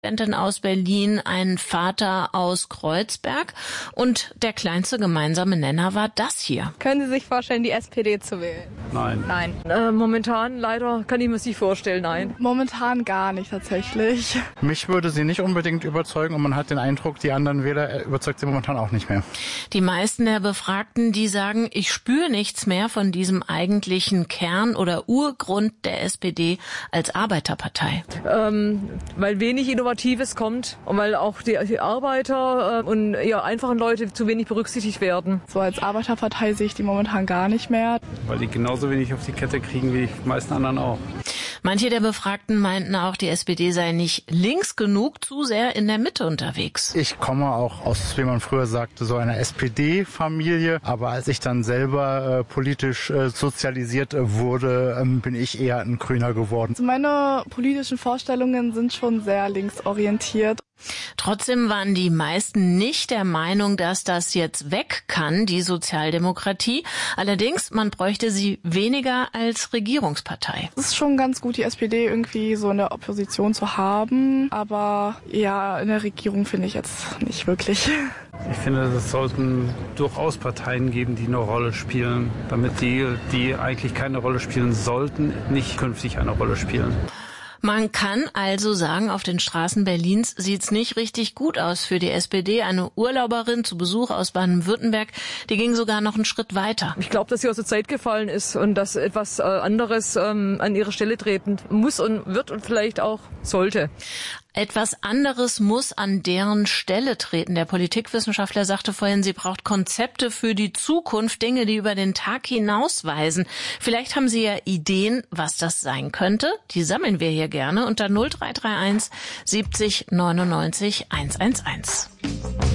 Studentin aus Berlin, ein Vater aus Kreuzberg und der kleinste gemeinsame Nenner war das hier. Können Sie sich vorstellen, die SPD zu wählen? Nein. Momentan leider kann ich mir das nicht vorstellen, nein. Momentan gar nicht tatsächlich. Mich würde sie nicht unbedingt überzeugen und man hat den Eindruck, die anderen Wähler überzeugt sie momentan auch nicht mehr. Die meisten der Befragten, die sagen, ich spüre nichts mehr von diesem eigentlichen Kern oder Urgrund der SPD als Arbeiterpartei. Weil wenig Innovatives kommt und weil auch die Arbeiter und einfachen Leute zu wenig berücksichtigt werden. So als Arbeiterpartei sehe ich die momentan gar nicht mehr. Weil die genauso wenig auf die Kette kriegen wie die meisten anderen auch. Manche der Befragten meinten auch, die SPD sei nicht links genug, zu sehr in der Mitte unterwegs. Ich komme auch aus, wie man früher sagte, so einer SPD-Familie. Aber als ich dann selber politisch sozialisiert wurde, bin ich eher ein Grüner geworden. Also meine politischen Vorstellungen sind schon sehr linksorientiert. Trotzdem waren die meisten nicht der Meinung, dass das jetzt weg kann, die Sozialdemokratie. Allerdings, man bräuchte sie weniger als Regierungspartei. Es ist schon ganz gut, die SPD irgendwie so in der Opposition zu haben. Aber ja, in der Regierung finde ich jetzt nicht wirklich. Ich finde, es sollten durchaus Parteien geben, die eine Rolle spielen, damit die eigentlich keine Rolle spielen sollten, nicht künftig eine Rolle spielen. Man kann also sagen, auf den Straßen Berlins sieht's nicht richtig gut aus für die SPD. Eine Urlauberin zu Besuch aus Baden-Württemberg, die ging sogar noch einen Schritt weiter. Ich glaube, dass sie aus der Zeit gefallen ist und dass etwas anderes an ihre Stelle treten muss und wird und vielleicht auch sollte. Etwas anderes muss an deren Stelle treten. Der Politikwissenschaftler sagte vorhin, sie braucht Konzepte für die Zukunft, Dinge, die über den Tag hinausweisen. Vielleicht haben Sie ja Ideen, was das sein könnte. Die sammeln wir hier gerne unter 0331 70 99 111.